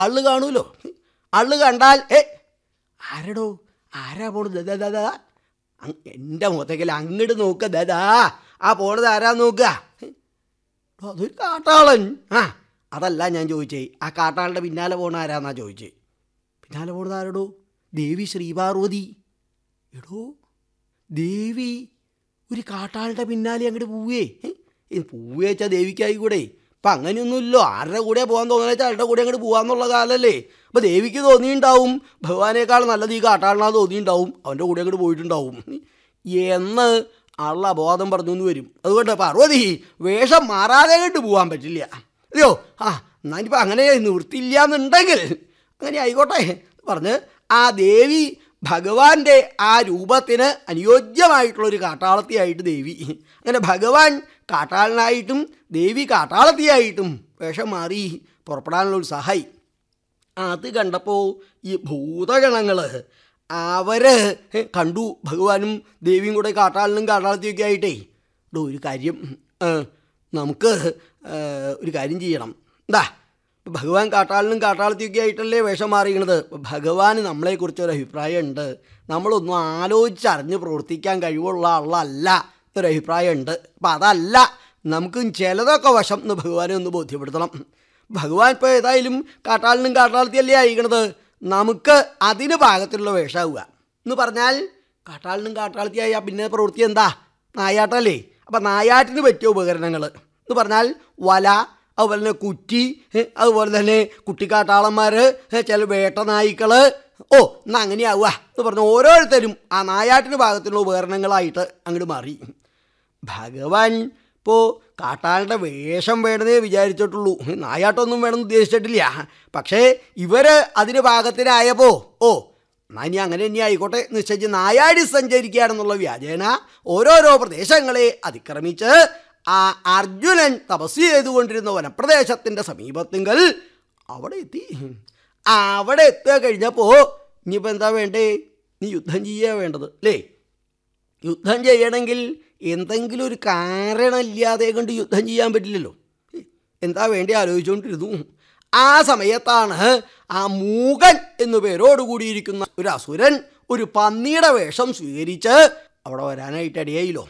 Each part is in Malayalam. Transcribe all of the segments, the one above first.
അള്ളു കാണൂലോ. അള്ളു കണ്ടാൽ ആരടോ, ആരാ പോണത്, ദാ എൻ്റെ മുഖത്തേക്കല്ല അങ്ങോട്ട് നോക്കുക, ദാ ആ പോണത് ആരാ നോക്കുക. അതൊരു കാട്ടാളൻ. അതല്ല ഞാൻ ചോദിച്ചേ, ആ കാട്ടാളുടെ പിന്നാലെ പോണ ആരാന്നാ ചോദിച്ചേ. പിന്നാലെ പോണത് ആരടോ? ദേവി ശ്രീപാർവതി. എടോ, ദേവി ഒരു കാട്ടാളുടെ പിന്നാലെ അങ്ങോട്ട് പോവേ. പോവുക വെച്ചാൽ ദേവിക്കായി കൂടെ. അപ്പം അങ്ങനെയൊന്നുമില്ലോ. ആരുടെ കൂടെ പോകാൻ തോന്നുന്ന വെച്ചാൽ ആരുടെ കൂടെ അങ്ങോട്ട് പോകാമെന്നുള്ള കാലമല്ലേ. അപ്പോൾ ദേവിക്ക് തോന്നിയിട്ടുണ്ടാവും ഭഗവാനേക്കാൾ നല്ലത് ഈ കാട്ടാളിനാണ് തോന്നിയിട്ടുണ്ടാവും, അവൻ്റെ കൂടെ അങ്ങോട്ട് പോയിട്ടുണ്ടാവും എന്ന് ആളുടെ അബോധം പറഞ്ഞു എന്ന് വരും. അതുകൊണ്ട് പാർവതി വേഷം മാറാതെ അങ്ങോട്ട് പോകാൻ പറ്റില്ല. അതെയോ, എന്നാലിപ്പോൾ അങ്ങനെ നിവൃത്തിയില്ല എന്നുണ്ടെങ്കിൽ അങ്ങനെ ആയിക്കോട്ടെ പറഞ്ഞ് ആ ദേവി ഭഗവാന്റെ ആ രൂപത്തിന് അനുയോജ്യമായിട്ടുള്ളൊരു കാട്ടാളത്തിയായിട്ട് ദേവി, അങ്ങനെ ഭഗവാൻ കാട്ടാളനായിട്ടും ദേവി കാട്ടാളത്തിയായിട്ടും വേഷം മാറി പുറപ്പെടാനുള്ള ഉത്സാഹമായി. അത് കണ്ടപ്പോൾ ഈ ഭൂതഗണങ്ങൾ അവർ കണ്ടു ഭഗവാനും ദേവിയും കൂടെ കാട്ടാളനും കാട്ടാളത്തിയൊക്കെ ആയിട്ടേ. ഒരു കാര്യം നമുക്ക് ഒരു കാര്യം ചെയ്യണം. എന്താ, ഭഗവാൻ കാട്ടാളനും കാട്ടാളത്തിയൊക്കെ ആയിട്ടല്ലേ വേഷം മാറിയത്. ഭഗവാന് നമ്മളെക്കുറിച്ചൊരു അഭിപ്രായമുണ്ട്, നമ്മളൊന്നും ആലോചിച്ചറിഞ്ഞ് പ്രവർത്തിക്കാൻ കഴിവുള്ള ആളല്ല എന്നൊരു അഭിപ്രായമുണ്ട്. അപ്പം അതല്ല, നമുക്കും ചിലതൊക്കെ വശം എന്ന് ഭഗവാനെ ഒന്ന് ബോധ്യപ്പെടുത്തണം. ഭഗവാൻ ഇപ്പോൾ ഏതായാലും കാട്ടാളനും കാട്ടാളത്തിയല്ലേ അയക്കണത്, നമുക്ക് അതിന് പാകത്തിലുള്ള വേഷമാവുക എന്ന് പറഞ്ഞാൽ കാട്ടാളനും കാട്ടാളത്തിയായ പിന്നെ പ്രവൃത്തി എന്താ, നായാട്ടല്ലേ. അപ്പം നായാട്ടിന് പറ്റിയ ഉപകരണങ്ങൾ എന്ന് പറഞ്ഞാൽ വല, അതുപോലെ തന്നെ കുറ്റി, അതുപോലെ തന്നെ കുട്ടിക്കാട്ടാളന്മാർ, ചില വേട്ട നായ്ക്കൾ. എന്നാൽ അങ്ങനെയാവുക എന്ന് പറഞ്ഞാൽ ഓരോരുത്തരും ആ നായാട്ടിന് പാകത്തിലുള്ള ഉപകരണങ്ങളായിട്ട് അങ്ങോട്ട് മാറി. ഭഗവാൻ ഇപ്പോൾ കാട്ടാളുടെ വേഷം വേണമെന്നേ വിചാരിച്ചിട്ടുള്ളൂ, നായാട്ടൊന്നും വേണമെന്ന് ഉദ്ദേശിച്ചിട്ടില്ല. പക്ഷേ ഇവർ അതിന് പാകത്തിനായപ്പോൾ എന്നാൽ ഇനി അങ്ങനെ തന്നെ ആയിക്കോട്ടെ നിശ്ചയിച്ച് നായാടി സഞ്ചരിക്കുകയാണെന്നുള്ള വ്യാജേന ഓരോരോ പ്രദേശങ്ങളെ അതിക്രമിച്ച് ആ അർജുനൻ തപസ് ചെയ്തുകൊണ്ടിരുന്ന വനപ്രദേശത്തിൻ്റെ സമീപത്തിങ്കൽ അവിടെ എത്തി. അവിടെ എത്തുക കഴിഞ്ഞപ്പോൾ ഇനിയിപ്പോൾ എന്താ വേണ്ടേ, നീ യുദ്ധം ചെയ്യുക വേണ്ടത് അല്ലേ. യുദ്ധം ചെയ്യണമെങ്കിൽ എന്തെങ്കിലും ഒരു കാരണമില്ലാതെ കൊണ്ട് യുദ്ധം ചെയ്യാൻ പറ്റില്ലല്ലോ. എന്താ വേണ്ടി ആലോചിച്ചുകൊണ്ടിരുന്നു. ആ സമയത്താണ് ആ മൂകൻ എന്നു പേരോട് കൂടിയിരിക്കുന്ന ഒരു അസുരൻ ഒരു പന്നിയുടെ വേഷം സ്വീകരിച്ച് അവിടെ വരാനായിട്ട് ഇടയായില്ലോ.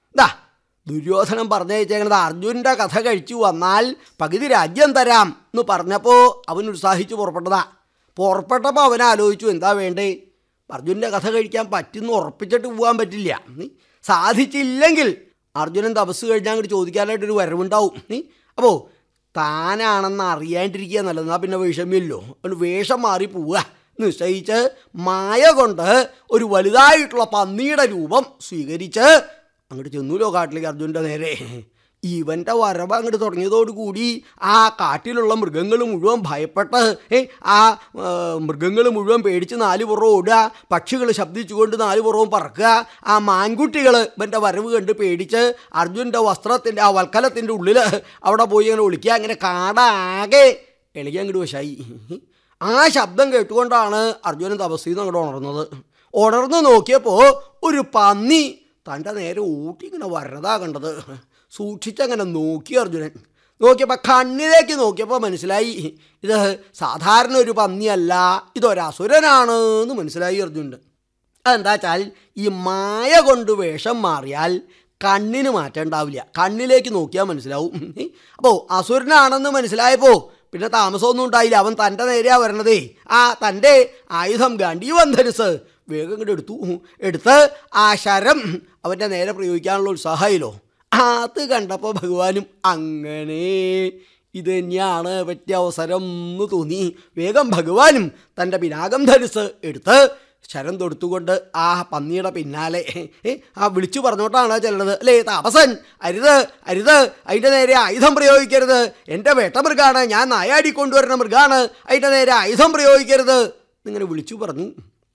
ദുര്യോധനൻ പറഞ്ഞയച്ചേക്കണത് അർജുനൻ്റെ കഥ കഴിച്ചു വന്നാൽ പകുതി രാജ്യം തരാം എന്ന് പറഞ്ഞപ്പോൾ അവൻ ഉത്സാഹിച്ച് പുറപ്പെട്ടപ്പോൾ അവൻ ആലോചിച്ചു എന്താ വേണ്ടേ. അർജുനൻ്റെ കഥ കഴിക്കാൻ പറ്റുമെന്ന് ഉറപ്പിച്ചിട്ട് പോകാൻ പറ്റില്ല. സാധിച്ചില്ലെങ്കിൽ അർജുനൻ തപസ് കഴിഞ്ഞാൽ അങ്ങോട്ട് ചോദിക്കാനായിട്ടൊരു വരവുണ്ടാവും. അപ്പോൾ താനാണെന്ന് അറിയാണ്ടിരിക്കുക നല്ലത്, എന്നാൽ പിന്നെ വിഷമില്ലല്ലോ. അതുകൊണ്ട് വേഷം മാറി പോവുക നിശ്ചയിച്ച് മായ കൊണ്ട് ഒരു വലുതായിട്ടുള്ള പന്നിയുടെ രൂപം സ്വീകരിച്ച് അങ്ങോട്ട് ചെന്നൂലോ കാട്ടിലേക്ക് അർജുനൻ്റെ നേരെ. ഇവൻ്റെ വരവ് അങ്ങോട്ട് തുടങ്ങിയതോടുകൂടി ആ കാട്ടിലുള്ള മൃഗങ്ങൾ മുഴുവൻ ഭയപ്പെട്ട് ആ മൃഗങ്ങൾ മുഴുവൻ പേടിച്ച് നാല് പുറവും ഓടുക, പക്ഷികൾ ശബ്ദിച്ചുകൊണ്ട് നാല് പുറവും പറക്കുക. ആ മാൻകുട്ടികൾ ഇവൻ്റെ വരവ് കണ്ട് പേടിച്ച് അർജുനൻ്റെ വസ്ത്രത്തിൻ്റെ ആ വൽക്കലത്തിൻ്റെ ഉള്ളിൽ അവിടെ പോയി അങ്ങനെ ഒളിക്കുക. അങ്ങനെ കാടാകെ ഇളകി അങ്ങോട്ട് വശായി. ആ ശബ്ദം കേട്ടുകൊണ്ടാണ് അർജുനൻ തപസ്സിൽ നിന്ന് അങ്ങോട്ട് ഉണർന്നത്. ഉണർന്ന് നോക്കിയപ്പോൾ ഒരു പന്നി തൻ്റെ നേരെ ഊട്ടി ഇങ്ങനെ വരണതാ കണ്ടത്. സൂക്ഷിച്ചങ്ങനെ നോക്കി അർജുനൻ. നോക്കിയപ്പോൾ കണ്ണിലേക്ക് നോക്കിയപ്പോൾ മനസ്സിലായി ഇത് സാധാരണ ഒരു പന്നിയല്ല, ഇതൊരസുരനാണ് എന്ന് മനസ്സിലായി അർജുനൻ. അതെന്താ വെച്ചാൽ ഈ മായ കൊണ്ട് വേഷം മാറിയാൽ കണ്ണിന് മാറ്റം ഉണ്ടാവില്ല, കണ്ണിലേക്ക് നോക്കിയാൽ മനസ്സിലാവും. അപ്പോൾ അസുരനാണെന്ന് മനസ്സിലായപ്പോൾ പിന്നെ താമസമൊന്നും ഉണ്ടായില്ല. അവൻ തൻ്റെ നേരെയാണ് വരണതേ. ആ തൻ്റെ ആയുധം ഗാണ്ഡീവധനുസ് വേഗം ഇങ്ങോട്ട് എടുത്ത് ആ ശരം അവൻ്റെ നേരെ പ്രയോഗിക്കാനുള്ള ഉത്സാഹമായില്ലോ. അത് കണ്ടപ്പോൾ ഭഗവാനും അങ്ങനെ ഇത് തന്നെയാണ് പറ്റിയ അവസരം എന്ന് തോന്നി. വേഗം ഭഗവാനും തൻ്റെ പിനാകം ധനുസ് എടുത്ത് ശരം തൊടുത്തുകൊണ്ട് ആ പന്നിയുടെ പിന്നാലെ ആ വിളിച്ചു പറഞ്ഞോട്ടാണ് ചെല്ലണത് അല്ലേ. താപസൻ അരുത് അരുത്, അതിൻ്റെ നേരെ ആയുധം പ്രയോഗിക്കരുത്, എൻ്റെ വേട്ടമൃഗാണ്, ഞാൻ നായാടിക്കൊണ്ടുവരുന്ന മൃഗാണ്, അതിൻ്റെ നേരെ ആയുധം പ്രയോഗിക്കരുത് എന്നിങ്ങനെ വിളിച്ചു പറഞ്ഞു.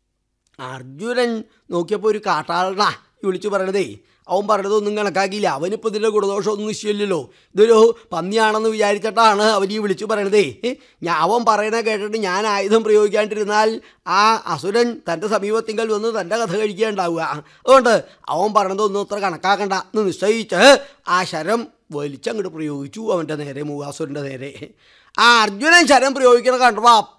അർജുനൻ നോക്കിയപ്പോൾ ഒരു കാട്ടാളനാ ഈ വിളിച്ചു പറയണതേ. അവൻ പറഞ്ഞതൊന്നും കണക്കാക്കിയില്ല. അവനിപ്പോൾ ഇതിൻ്റെ ഗുണദോഷമൊന്നും നിശ്ചയില്ലല്ലോ. ഇതൊരു പന്നിയാണെന്ന് വിചാരിച്ചിട്ടാണ് അവൻ ഈ വിളിച്ചു പറയണതേ. അവൻ പറയുന്നത് കേട്ടിട്ട് ഞാൻ ആയുധം പ്രയോഗിക്കാണ്ടിരുന്നാൽ ആ അസുരൻ തൻ്റെ സമീപത്തിങ്കൽ വന്ന് തൻ്റെ കഥ കഴിക്കുകയുണ്ടാവുക. അതുകൊണ്ട് അവൻ പറഞ്ഞതൊന്നും അത്ര കണക്കാക്കണ്ട എന്ന് നിശ്ചയിച്ച് ആ ശരം വലിച്ചങ്ങോട്ട് പ്രയോഗിച്ചു അവൻ്റെ നേരെ, മൂകാസുരൻ്റെ നേരെ. ആ അർജുനൻ ശരം പ്രയോഗിക്കണ കണ്ടപ്പോൾ